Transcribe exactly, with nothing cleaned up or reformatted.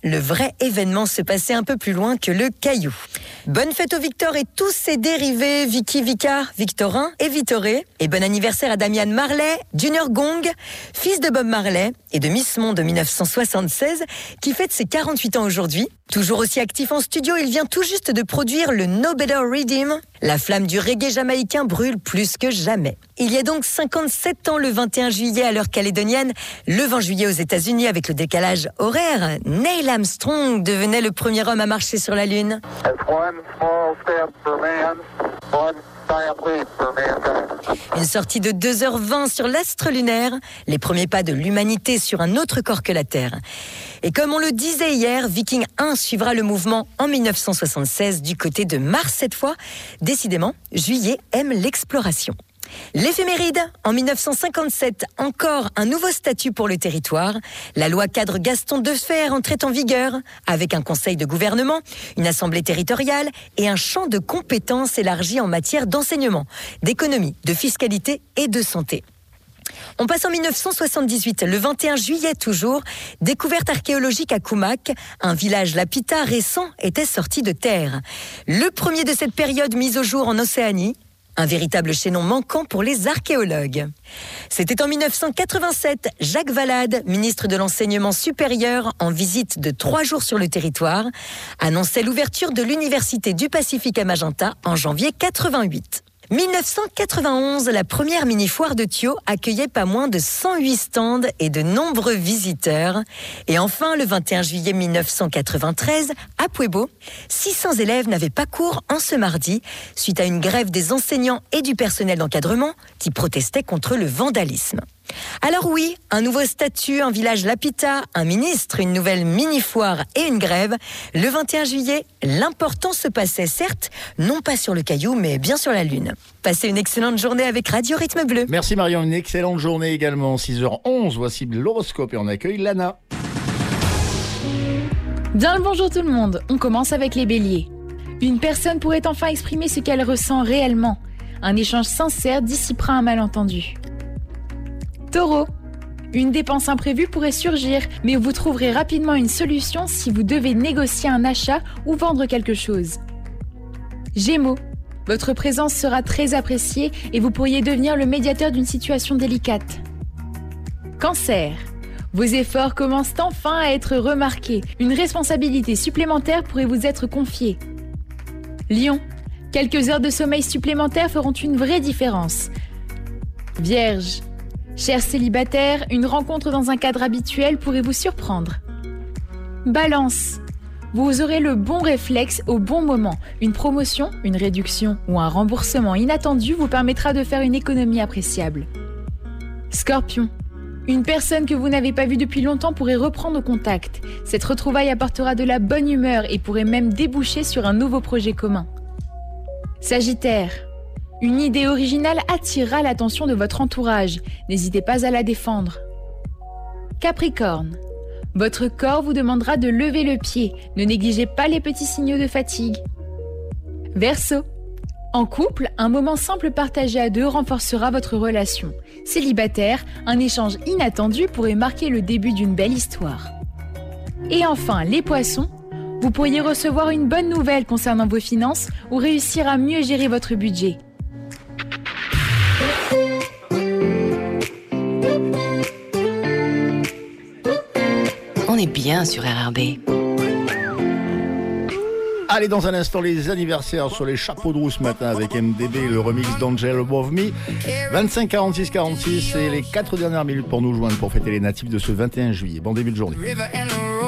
le vrai événement se passait un peu plus loin que le caillou. Bonne fête au Victor et tous ses dérivés, Vicky, Vika, Victorin et Vittoré. Et bon anniversaire à Damian Marley, Junior Gong, fils de Bob Marley et de Miss Monde de dix-neuf cent soixante-seize, qui fête ses quarante-huit ans aujourd'hui. Toujours aussi actif en studio, il vient tout juste de produire le No Better Rhythm. La flamme du reggae jamaïcain brûle plus que jamais. Il y a donc cinquante-sept ans, le vingt et un juillet à l'heure calédonienne, le vingt juillet aux États-Unis avec le décalage horaire, Neil Armstrong devenait le premier homme à marcher sur la Lune. Une sortie de deux heures vingt sur l'astre lunaire, les premiers pas de l'humanité sur un autre corps que la Terre. Et comme on le disait hier, Viking un suivra le mouvement en dix-neuf cent soixante-seize du côté de Mars cette fois. Décidément, juillet aime l'exploration. L'éphéméride, en dix-neuf cent cinquante-sept, encore un nouveau statut pour le territoire. La loi cadre Gaston Defferre entrait en vigueur avec un conseil de gouvernement, une assemblée territoriale et un champ de compétences élargi en matière d'enseignement, d'économie, de fiscalité et de santé. On passe en dix-neuf cent soixante-dix-huit, le vingt et un juillet toujours, découverte archéologique à Koumak, un village lapita récent était sorti de terre. Le premier de cette période mise au jour en Océanie, un véritable chaînon manquant pour les archéologues. C'était en dix-neuf cent quatre-vingt-sept, Jacques Valade, ministre de l'Enseignement supérieur, en visite de trois jours sur le territoire, annonçait l'ouverture de l'Université du Pacifique à Magenta en janvier quatre-vingt-huit. dix-neuf cent quatre-vingt-onze, la première mini-foire de Thio accueillait pas moins de cent huit stands et de nombreux visiteurs. Et enfin, le vingt et un juillet dix-neuf cent quatre-vingt-treize, à Puebo, six cents élèves n'avaient pas cours en ce mardi, suite à une grève des enseignants et du personnel d'encadrement qui protestaient contre le vandalisme. Alors oui, un nouveau statut, un village lapita, un ministre, une nouvelle mini-foire et une grève. Le vingt et un juillet, l'important se passait certes, non pas sur le caillou, mais bien sur la Lune. Passez une excellente journée avec Radio Rythme Bleu. Merci Marion, une excellente journée également. six heures onze, voici l'horoscope et on accueille Lana. Bien le bonjour tout le monde, on commence avec les béliers. Une personne pourrait enfin exprimer ce qu'elle ressent réellement. Un échange sincère dissipera un malentendu. Taureau, une dépense imprévue pourrait surgir, mais vous trouverez rapidement une solution si vous devez négocier un achat ou vendre quelque chose. Gémeaux, votre présence sera très appréciée et vous pourriez devenir le médiateur d'une situation délicate. Cancer, vos efforts commencent enfin à être remarqués. Une responsabilité supplémentaire pourrait vous être confiée. Lion, quelques heures de sommeil supplémentaires feront une vraie différence. Vierge, chers célibataires, une rencontre dans un cadre habituel pourrait vous surprendre. Balance, vous aurez le bon réflexe au bon moment. Une promotion, une réduction ou un remboursement inattendu vous permettra de faire une économie appréciable. Scorpion, une personne que vous n'avez pas vue depuis longtemps pourrait reprendre contact. Cette retrouvaille apportera de la bonne humeur et pourrait même déboucher sur un nouveau projet commun. Sagittaire, une idée originale attirera l'attention de votre entourage. N'hésitez pas à la défendre. Capricorne, votre corps vous demandera de lever le pied. Ne négligez pas les petits signaux de fatigue. Verseau, en couple, un moment simple partagé à deux renforcera votre relation. Célibataire, un échange inattendu pourrait marquer le début d'une belle histoire. Et enfin, les poissons, vous pourriez recevoir une bonne nouvelle concernant vos finances ou réussir à mieux gérer votre budget. On est bien sur R R B. Allez, dans un instant, les anniversaires sur les chapeaux de roue ce matin avec M D B, le remix d'Angel Above Me. vingt-cinq quarante-six quarante-six et les quatre dernières minutes pour nous joindre pour fêter les natifs de ce vingt et un juillet. Bon début de journée.